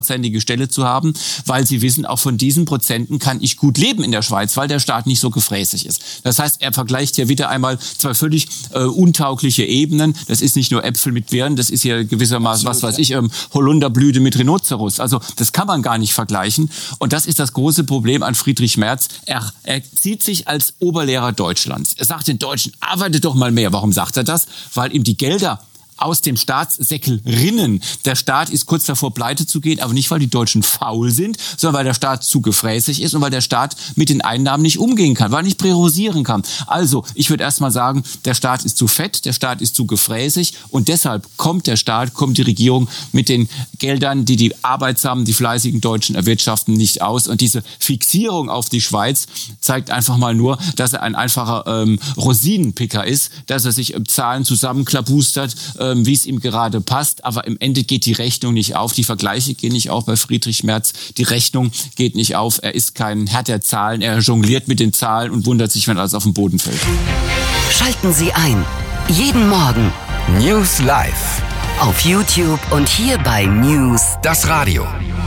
prozentige Stelle zu haben, weil sie wissen, auch von diesen Prozenten kann ich gut leben in der Schweiz, weil der Staat nicht so gefräßig ist. Das heißt, er vergleicht hier wieder einmal zwei völlig untaugliche Ebenen. Das ist nicht nur Äpfel mit Birnen, das ist hier gewissermaßen, Holunderblüte mit Rhinoceros. Also das kann man gar nicht vergleichen. Und das ist das große Problem an Friedrich Merz. Er zieht sich als Oberlehrer Deutschlands. Er sagt den Deutschen, arbeitet doch mal mehr. Warum sagt er das? Weil ihm die Gelder aus dem Staatssäckel rinnen. Der Staat ist kurz davor, pleite zu gehen, aber nicht, weil die Deutschen faul sind, sondern weil der Staat zu gefräßig ist und weil der Staat mit den Einnahmen nicht umgehen kann, weil er nicht priorisieren kann. Also, ich würde erst mal sagen, der Staat ist zu fett, der Staat ist zu gefräßig und deshalb kommt die Regierung mit den Geldern, die die arbeitsamen, die fleißigen Deutschen erwirtschaften, nicht aus. Und diese Fixierung auf die Schweiz zeigt einfach mal nur, dass er ein einfacher Rosinenpicker ist, dass er sich Zahlen zusammenklabustert, wie es ihm gerade passt, aber im Ende geht die Rechnung nicht auf, die Vergleiche gehen nicht auf bei Friedrich Merz, die Rechnung geht nicht auf, er ist kein Herr der Zahlen, er jongliert mit den Zahlen und wundert sich, wenn alles auf den Boden fällt. Schalten Sie ein, jeden Morgen News Live auf YouTube und hier bei News das Radio.